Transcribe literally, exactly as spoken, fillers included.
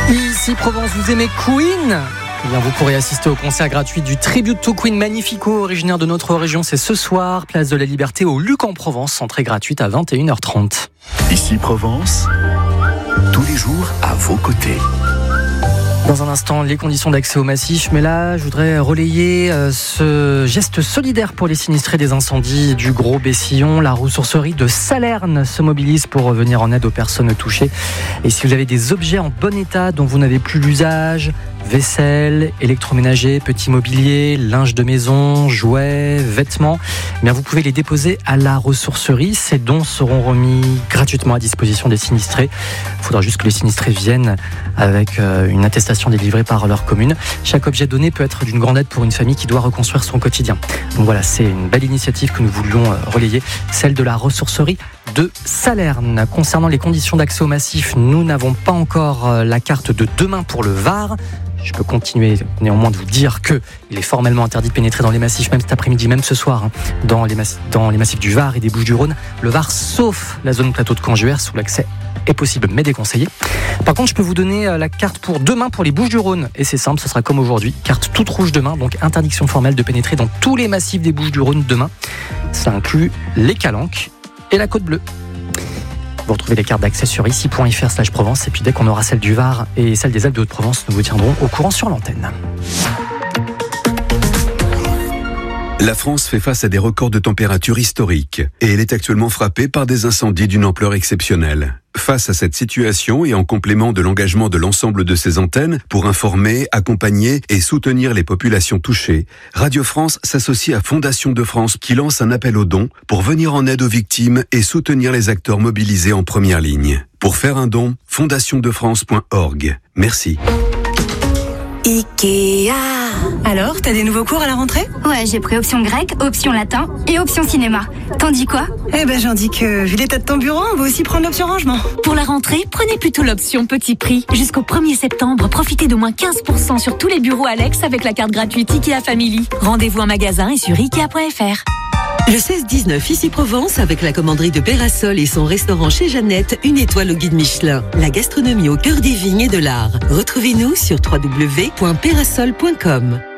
Ici Provence, vous aimez Queen ? Eh bien, vous pourrez assister au concert gratuit du Tribute to Queen Magnifico, originaire de notre région. C'est ce soir, place de la Liberté au Luc en Provence, entrée gratuite à vingt et une heures trente. Ici Provence, tous les jours à vos côtés. Dans un instant, les conditions d'accès au massif. Mais là, je voudrais relayer euh, ce geste solidaire pour les sinistrés des incendies du Gros Bessillon. La ressourcerie de Salerne se mobilise pour venir en aide aux personnes touchées. Et si vous avez des objets en bon état dont vous n'avez plus l'usage, vaisselle, électroménager, petit mobilier, linge de maison, jouets, vêtements, eh bien vous pouvez les déposer à la ressourcerie. Ces dons seront remis gratuitement à disposition des sinistrés. Il faudra juste que les sinistrés viennent avec une attestation délivrée par leur commune. Chaque objet donné peut être d'une grande aide pour une famille qui doit reconstruire son quotidien. Donc voilà, c'est une belle initiative que nous voulions relayer, celle de la ressourcerie de Salerne. Concernant les conditions d'accès au massif, nous n'avons pas encore la carte de demain pour le Var. Je peux continuer néanmoins de vous dire qu'il est formellement interdit de pénétrer dans les massifs, même cet après-midi, même ce soir, hein, dans, les massifs, dans les massifs du Var et des Bouches-du-Rhône. Le Var, sauf la zone plateau de Canjuers, où l'accès est possible mais déconseillé. Par contre, je peux vous donner la carte pour demain pour les Bouches-du-Rhône. Et c'est simple, ce sera comme aujourd'hui, carte toute rouge demain, donc interdiction formelle de pénétrer dans tous les massifs des Bouches-du-Rhône demain. Ça inclut les Calanques et la Côte Bleue. Vous retrouvez les cartes d'accès sur ici point f r slash Provence. Et puis dès qu'on aura celle du Var et celle des Alpes de Haute-Provence, nous vous tiendrons au courant sur l'antenne. La France fait face à des records de température historiques et elle est actuellement frappée par des incendies d'une ampleur exceptionnelle. Face à cette situation et en complément de l'engagement de l'ensemble de ses antennes pour informer, accompagner et soutenir les populations touchées, Radio France s'associe à Fondation de France qui lance un appel aux dons pour venir en aide aux victimes et soutenir les acteurs mobilisés en première ligne. Pour faire un don, fondation de france point org. Merci. Ikea. Alors, t'as des nouveaux cours à la rentrée ? Ouais, j'ai pris option grec, option latin et option cinéma. T'en dis quoi ? Eh ben, j'en dis que, vu l'état de ton bureau, on va aussi prendre l'option rangement. Pour la rentrée, prenez plutôt l'option petit prix. Jusqu'au premier septembre, profitez de moins quinze pour cent sur tous les bureaux Alex avec la carte gratuite Ikea Family. Rendez-vous en magasin et sur ikea point f r. Le seize dix-neuf, ici Provence, avec la commanderie de Pérasol et son restaurant chez Jeannette, une étoile au guide Michelin. La gastronomie au cœur des vignes et de l'art. Retrouvez-nous sur w w w point pérasol point com.